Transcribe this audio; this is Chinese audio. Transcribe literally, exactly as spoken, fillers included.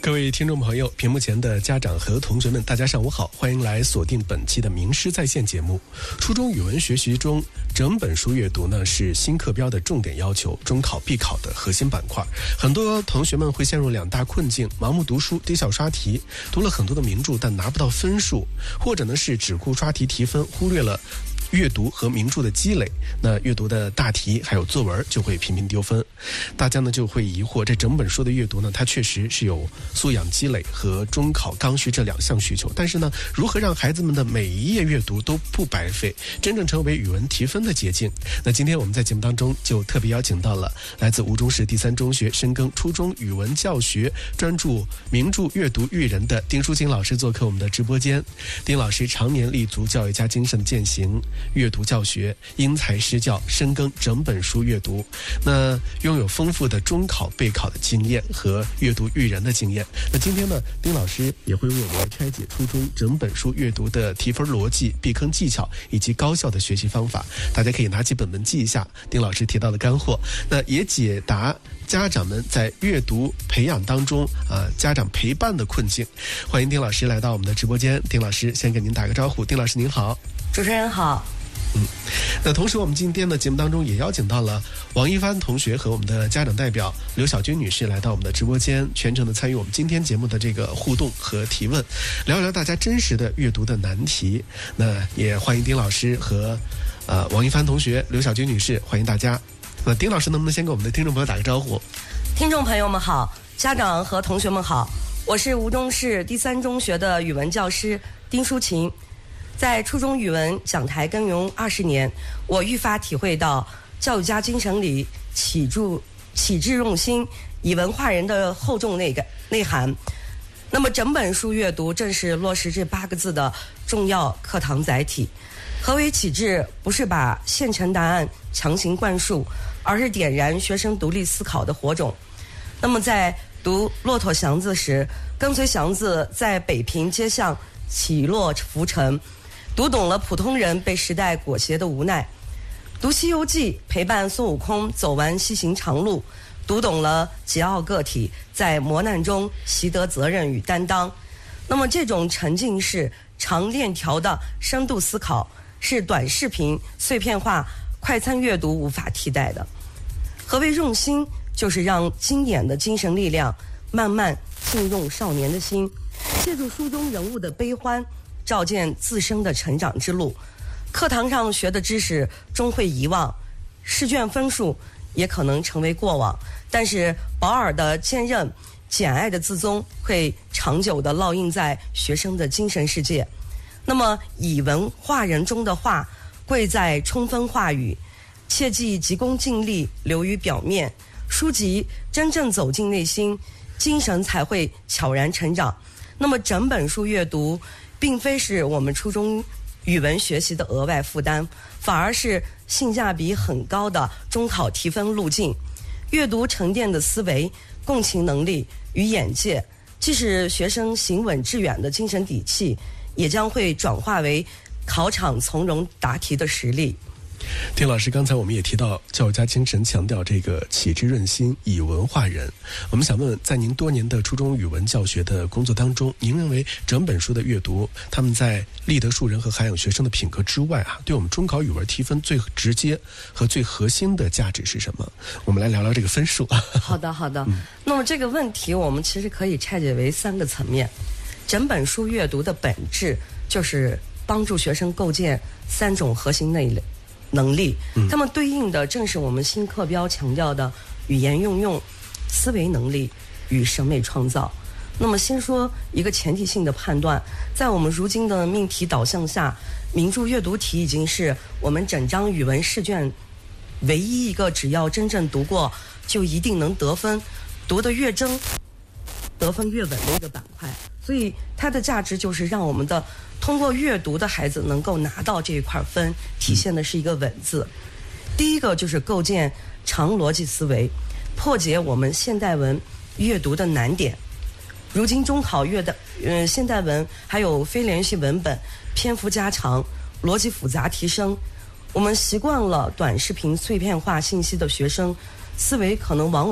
各位听众朋友，屏幕前的家长和同学们，大家上午好，欢迎来锁定本期的名师在线节目。初中语文学习中，整本书阅读呢是新课标的重点要求，中考必考的核心板块。很多同学们会陷入两大困境：盲目读书，低效刷题，读了很多的名著但拿不到分数；或者呢是只顾刷题提分，忽略了阅读和名著的积累，那阅读的大题还有作文就会频频丢分。大家呢就会疑惑，这整本书的阅读呢，它确实是有素养积累和中考刚需这两项需求，但是呢，如何让孩子们的每一页阅读都不白费，真正成为语文提分的捷径？那今天我们在节目当中就特别邀请到了来自吴中市第三中学深耕初中语文教学，专注名著阅读育人的丁淑琴老师做客我们的直播间。丁老师常年立足教育家精神的践行，阅读教学因材施教，深耕整本书阅读，那拥有丰富的中考备考的经验和阅读育人的经验。那今天呢，丁老师也会为我们来拆解初中整本书阅读的提分逻辑、避坑技巧以及高效的学习方法，大家可以拿起本本记一下丁老师提到的干货。那也解答家长们在阅读培养当中啊、呃，家长陪伴的困境。欢迎丁老师来到我们的直播间。丁老师先给您打个招呼。丁老师您好。 主持人好。 嗯，那同时我们今天的节目当中也邀请到了王一帆同学和我们的家长代表刘小军女士来到我们的直播间，全程的参与我们今天节目的这个互动和提问，聊一聊大家真实的阅读的难题。那也欢迎丁老师和呃王一帆同学、刘小军女士，欢迎大家。那丁老师能不能先给我们的听众朋友打个招呼？ 听众朋友们好，家长和同学们好，我是吴中市第三中学的语文教师丁淑琴。在初中语文讲台耕耘二十年，我愈发体会到教育家精神里启注启智用心、以文化人的厚重内感内涵。那么整本书阅读正是落实这八个字的重要课堂载体。何为启智？不是把现成答案强行灌输，而是点燃学生独立思考的火种。那么在读《骆驼祥子》时，跟随祥子在北平街巷起落浮沉，读懂了普通人被时代裹挟的无奈；读《西游记》，陪伴孙悟空走完西行长路，读懂了桀骜个体在磨难中习得责任与担当。那么这种沉浸式长链条的深度思考，是短视频碎片化快餐阅读无法替代的。何为用心？就是让经典的精神力量慢慢进入少年的心，借助书中人物的悲欢，照见自身的成长之路。课堂上学的知识终会遗忘，试卷分数也可能成为过往，但是保尔的坚韧、简爱的自宗会长久地烙印在学生的精神世界。那么以文化人中的话，贵在充分话语，切忌急功近利流于表面，书籍真正走进内心，精神才会悄然成长。那么整本书阅读并非是我们初中语文学习的额外负担，反而是性价比很高的中考提分路径。阅读沉淀的思维、共情能力与眼界，既是学生行稳致远的精神底气，也将会转化为考场从容答题的实力。 丁老师，刚才我们也提到教育家精神，强调这个启智润心，以文化人。我们想问问，在您多年的初中语文教学的工作当中，您认为整本书的阅读，他们在立德树人和涵养学生的品格之外啊，对我们中考语文提分最直接和最核心的价值是什么？我们来聊聊这个分数。 好的，好的。嗯、那么这个问题，我们其实可以拆解为三个层面。整本书阅读的本质就是帮助学生构建三种核心内能力，它们对应的正是我们新课标强调的语言运用、思维能力与审美创造。那么先说一个前提性的判断，在我们如今的命题导向下，名著阅读题已经是我们整张语文试卷唯一一个只要真正读过就一定能得分，读得越真得分越稳的一个板块。所以它的价值就是让我们的通过阅读的孩子能够拿到这一块分，体现的是一个稳字。第一个就是构建长逻辑思维，破解我们现代文阅读的难点。如今中考阅的呃现代文还有非连续文本，篇幅加长，逻辑复杂提升。我们习惯了短视频碎片化信息的学生，思维可能往往